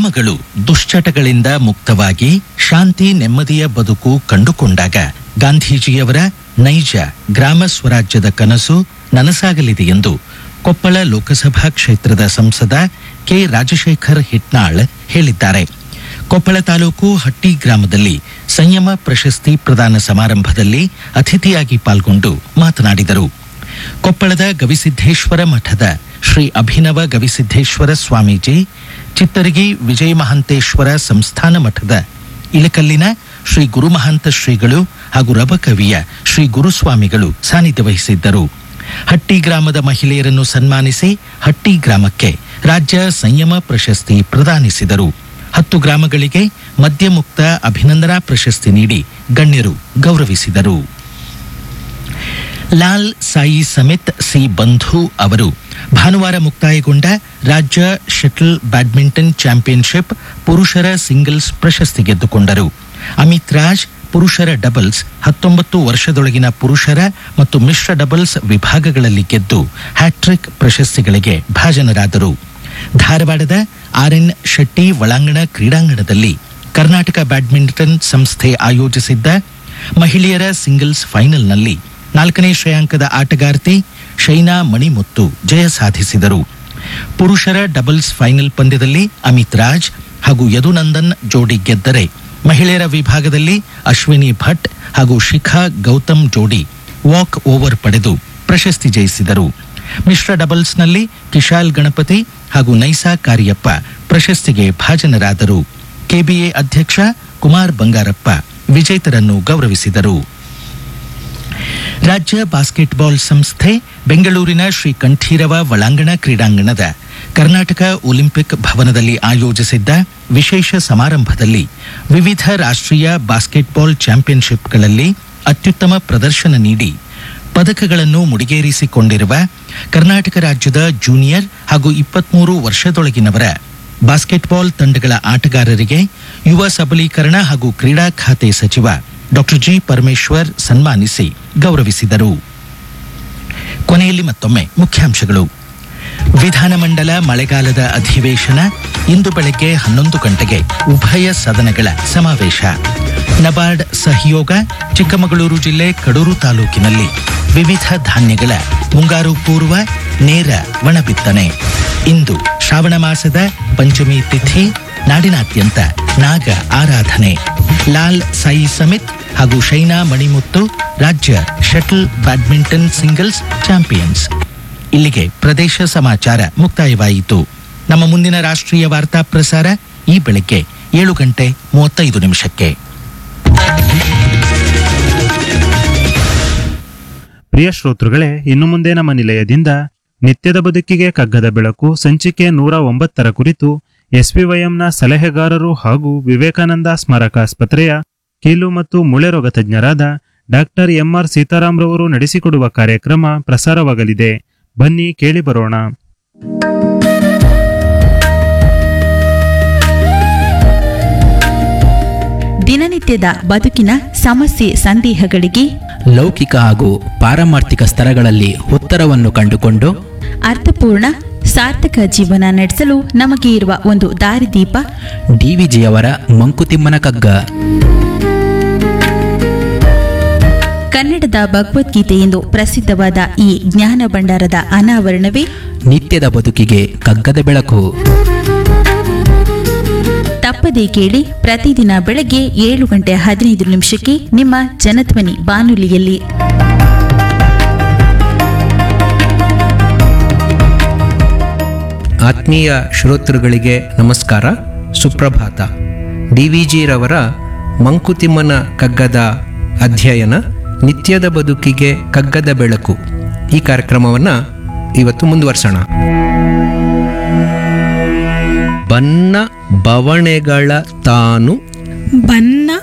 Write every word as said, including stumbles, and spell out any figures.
ಗ್ರಾಮಗಳು ದುಶ್ಚಟಗಳಿಂದ ಮುಕ್ತವಾಗಿ ಶಾಂತಿ ನೆಮ್ಮದಿಯ ಬದುಕು ಕಂಡುಕೊಂಡಾಗ ಗಾಂಧೀಜಿಯವರ ನೈಜ ಗ್ರಾಮ ಸ್ವರಾಜ್ಯದ ಕನಸು ನನಸಾಗಲಿದೆ ಎಂದು ಕೊಪ್ಪಳ ಲೋಕಸಭಾ ಕ್ಷೇತ್ರದ ಸಂಸದ ಕೆ ರಾಜಶೇಖರ್ ಹಿಟ್ನಾಳ್ ಹೇಳಿದ್ದಾರೆ. ಕೊಪ್ಪಳ ತಾಲೂಕು ಹಟ್ಟಿ ಗ್ರಾಮದಲ್ಲಿ ಸಂಯಮ ಪ್ರಶಸ್ತಿ ಪ್ರದಾನ ಸಮಾರಂಭದಲ್ಲಿ ಅತಿಥಿಯಾಗಿ ಪಾಲ್ಗೊಂಡು ಮಾತನಾಡಿದರು. ಕೊಪ್ಪಳದ ಗವಿಸಿದ್ದೇಶ್ವರ ಮಠದ ಶ್ರೀ ಅಭಿನವ ಗವಿಸಿದ್ದೇಶ್ವರ ಸ್ವಾಮೀಜಿ, ಚಿತ್ತರಗಿ ವಿಜಯ ಮಹಾಂತೇಶ್ವರ ಸಂಸ್ಥಾನ ಮಠದ ಇಳಕಲ್ಲಿನ ಶ್ರೀ ಗುರುಮಹಾಂತ ಶ್ರೀಗಳು ಹಾಗೂ ರಬಕವಿಯ ಶ್ರೀ ಗುರುಸ್ವಾಮಿಗಳು ಸಾನ್ನಿಧ್ಯ ವಹಿಸಿದ್ದರು. ಹಟ್ಟಿ ಗ್ರಾಮದ ಮಹಿಳೆಯರನ್ನು ಸನ್ಮಾನಿಸಿ ಹಟ್ಟಿ ಗ್ರಾಮಕ್ಕೆ ರಾಜ್ಯ ಸಂಯಮ ಪ್ರಶಸ್ತಿ ಪ್ರದಾನಿಸಿದರು. ಹತ್ತು ಗ್ರಾಮಗಳಿಗೆ ಮದ್ಯಮುಕ್ತ ಅಭಿನಂದನಾ ಪ್ರಶಸ್ತಿ ನೀಡಿ ಗಣ್ಯರು ಗೌರವಿಸಿದರು. ಲಾಲ್ ಸಾಯಿ ಸಮಿತ್ ಸಿ ಬಂಧು ಅವರು ಭಾನುವಾರ ಮುಕ್ತಾಯಗೊಂಡ ರಾಜ್ಯ ಶಟಲ್ ಬ್ಯಾಡ್ಮಿಂಟನ್ ಚಾಂಪಿಯನ್ಶಿಪ್ ಪುರುಷರ ಸಿಂಗಲ್ಸ್ ಪ್ರಶಸ್ತಿ ಗೆದ್ದುಕೊಂಡರು. ಅಮಿತ್ ರಾಜ್ ಪುರುಷರ ಡಬಲ್ಸ್ ಹತ್ತೊಂಬತ್ತು ವರ್ಷದೊಳಗಿನ ಪುರುಷರ ಮತ್ತು ಮಿಶ್ರ ಡಬಲ್ಸ್ ವಿಭಾಗಗಳಲ್ಲಿ ಗೆದ್ದು ಹ್ಯಾಟ್ರಿಕ್ ಪ್ರಶಸ್ತಿಗಳಿಗೆ ಭಾಜನರಾದರು. ಧಾರವಾಡದ ಆರ್ ಎನ್ ಶೆಟ್ಟಿ ಒಳಾಂಗಣ ಕ್ರೀಡಾಂಗಣದಲ್ಲಿ ಕರ್ನಾಟಕ ಬ್ಯಾಡ್ಮಿಂಟನ್ ಸಂಸ್ಥೆ ಆಯೋಜಿಸಿದ್ದ ಮಹಿಳೆಯರ ಸಿಂಗಲ್ಸ್ ಫೈನಲ್ನಲ್ಲಿ ನಾಲ್ಕನೇ ಶ್ರೇಯಾಂಕದ ಆಟಗಾರ್ತಿ ಶೈನಾ ಮಣಿಮುತ್ತು ಜಯ ಸಾಧಿಸಿದರು. ಪುರುಷರ ಡಬಲ್ಸ್ ಫೈನಲ್ ಪಂದ್ಯದಲ್ಲಿ ಅಮಿತ್ ರಾಜ್ ಹಾಗೂ ಯದುನಂದನ್ ಜೋಡಿ ಗೆದ್ದರೆ, ಮಹಿಳೆಯರ ವಿಭಾಗದಲ್ಲಿ ಅಶ್ವಿನಿ ಭಟ್ ಹಾಗೂ ಶಿಖಾ ಗೌತಮ್ ಜೋಡಿ ವಾಕ್ ಓವರ್ ಪಡೆದು ಪ್ರಶಸ್ತಿ ಜಯಿಸಿದರು. ಮಿಶ್ರ ಡಬಲ್ಸ್ನಲ್ಲಿ ಕಿಶಾಲ್ ಗಣಪತಿ ಹಾಗೂ ನೈಸಾ ಕಾರಿಯಪ್ಪ ಪ್ರಶಸ್ತಿಗೆ ಭಾಜನರಾದರು. ಕೆಬಿಎ ಅಧ್ಯಕ್ಷ ಕುಮಾರ್ ಬಂಗಾರಪ್ಪ ವಿಜೇತರನ್ನು ಗೌರವಿಸಿದರು. ರಾಜ್ಯ ಬಾಸ್ಕೆಟ್ಬಾಲ್ ಸಂಸ್ಥೆ ಬೆಂಗಳೂರಿನ ಶ್ರೀ ಕಂಠೀರವ ಒಳಾಂಗಣ ಕ್ರೀಡಾಂಗಣದ ಕರ್ನಾಟಕ ಒಲಿಂಪಿಕ್ ಭವನದಲ್ಲಿ ಆಯೋಜಿಸಿದ್ದ ವಿಶೇಷ ಸಮಾರಂಭದಲ್ಲಿ ವಿವಿಧ ರಾಷ್ಟ್ರೀಯ ಬಾಸ್ಕೆಟ್ಬಾಲ್ ಚಾಂಪಿಯನ್ಶಿಪ್ಗಳಲ್ಲಿ ಅತ್ಯುತ್ತಮ ಪ್ರದರ್ಶನ ನೀಡಿ ಪದಕಗಳನ್ನು ಮುಡಿಗೇರಿಸಿಕೊಂಡಿರುವ ಕರ್ನಾಟಕ ರಾಜ್ಯದ ಜೂನಿಯರ್ ಹಾಗೂ ಇಪ್ಪತ್ಮೂರು ವರ್ಷದೊಳಗಿನವರ ಬಾಸ್ಕೆಟ್ಬಾಲ್ ತಂಡಗಳ ಆಟಗಾರರಿಗೆ ಯುವ ಸಬಲೀಕರಣ ಹಾಗೂ ಕ್ರೀಡಾ ಖಾತೆ ಸಚಿವ ಡಾಕ್ಟರ್ ಜಿ ಪರಮೇಶ್ವರ್ ಸನ್ಮಾನಿಸಿ ಗೌರವಿಸಿದರು. ಕೊನೆಯಲ್ಲಿ ಮತ್ತೊಮ್ಮೆ ಮುಖ್ಯಾಂಶಗಳು. ವಿಧಾನಮಂಡಲ ಮಳೆಗಾಲದ ಅಧಿವೇಶನ ಇಂದು ಬೆಳಗ್ಗೆ ಹನ್ನೊಂದು ಗಂಟೆಗೆ ಉಭಯ ಸದನಗಳ ಸಮಾವೇಶ. ನಬಾರ್ಡ್ ಸಹಯೋಗ ಚಿಕ್ಕಮಗಳೂರು ಜಿಲ್ಲೆ ಕಡೂರು ತಾಲೂಕಿನಲ್ಲಿ ವಿವಿಧ ಧಾನ್ಯಗಳ ಮುಂಗಾರು ಪೂರ್ವ ನೇರ ಒಣಬಿತ್ತನೆ. ಇಂದು ಶ್ರಾವಣ ಮಾಸದ ಪಂಚಮಿ ತಿಥಿ, ನಾಡಿನಾದ್ಯಂತ ನಾಗ ಆರಾಧನೆ. ಲಾಲ್ ಸಾಯಿ ಸಮಿತ್ ಹಾಗೂ ಶೈನಾ ಮಣಿಮುತ್ತು ರಾಜ್ಯ ಶಟಲ್ ಬ್ಯಾಡ್ಮಿಂಟನ್ ಸಿಂಗಲ್ಸ್ ಚಾಂಪಿಯನ್ಸ್. ಇಲ್ಲಿಗೆ ಪ್ರದೇಶ ಸಮಾಚಾರ ಮುಕ್ತಾಯವಾಯಿತು. ನಮ್ಮ ಮುಂದಿನ ರಾಷ್ಟ್ರೀಯ ವಾರ್ತಾ ಪ್ರಸಾರ ಈ ಬೆಳಗ್ಗೆ ಏಳು ಗಂಟೆ ಮೂವತ್ತೈದು ನಿಮಿಷಕ್ಕೆ. ಪ್ರಿಯ ಶ್ರೋತೃಗಳೇ, ಇನ್ನು ಮುಂದೆ ನಮ್ಮ ನಿಲಯದಿಂದ ನಿತ್ಯದ ಬದುಕಿಗೆ ಕಗ್ಗದ ಬೆಳಕು ಸಂಚಿಕೆ ನೂರ ಒಂಬತ್ತರ ಕುರಿತು ಎಸ್ವಿವೈಎಂನ ಸಲಹೆಗಾರರು ಹಾಗೂ ವಿವೇಕಾನಂದ ಸ್ಮಾರಕಾಸ್ಪತ್ರೆಯ ಕೀಲು ಮತ್ತು ಮೂಳೆ ರೋಗ ತಜ್ಞರಾದ ಡಾಕ್ಟರ್ ಎಂಆರ್ ಸೀತಾರಾಮ್ರವರು ನಡೆಸಿಕೊಡುವ ಕಾರ್ಯಕ್ರಮ ಪ್ರಸಾರವಾಗಲಿದೆ. ಬನ್ನಿ ಕೇಳಿ ಬರೋಣ. ದಿನನಿತ್ಯದ ಬದುಕಿನ ಸಮಸ್ಯೆ ಸಂದೇಹಗಳಿಗೆ ಲೌಕಿಕ ಹಾಗೂ ಪಾರಮಾರ್ಥಿಕ ಸ್ತರಗಳಲ್ಲಿ ಉತ್ತರವನ್ನು ಕಂಡುಕೊಂಡು ಅರ್ಥಪೂರ್ಣ ಸಾರ್ಥಕ ಜೀವನ ನಡೆಸಲು ನಮಗೆ ಇರುವ ಒಂದು ದಾರಿದೀಪ ಡಿವಿಜಿಯವರ ಮಂಕುತಿಮ್ಮನ ಕಗ್ಗ. ಕನ್ನಡದ ಭಗವದ್ಗೀತೆ ಎಂದು ಪ್ರಸಿದ್ಧವಾದ ಈ ಜ್ಞಾನ ಭಂಡಾರದ ಅನಾವರಣವೇ ನಿತ್ಯದ ಬದುಕಿಗೆ ಕಗ್ಗದ ಬೆಳಕು. ತಪ್ಪದೇ ಕೇಳಿ ಪ್ರತಿದಿನ ಬೆಳಗ್ಗೆ ಏಳು ಗಂಟೆ ಹದಿನೈದು ನಿಮಿಷಕ್ಕೆ ನಿಮ್ಮ ಜನಧ್ವನಿ ಬಾನುಲಿಯಲ್ಲಿ. ಆತ್ಮೀಯ ಶ್ರೋತೃಗಳಿಗೆ ನಮಸ್ಕಾರ, ಸುಪ್ರಭಾತ. ಡಿ ವಿ ಜಿರವರ ಮಂಕುತಿಮ್ಮನ ಕಗ್ಗದ ಅಧ್ಯಯನ ನಿತ್ಯದ ಬದುಕಿಗೆ ಕಗ್ಗದ ಬೆಳಕು, ಈ ಕಾರ್ಯಕ್ರಮವನ್ನು ಇವತ್ತು ಮುಂದುವರ್ಸೋಣ. ಬನ್ನ ಬವಣೆಗಳ ತಾನು ಬನ್ನ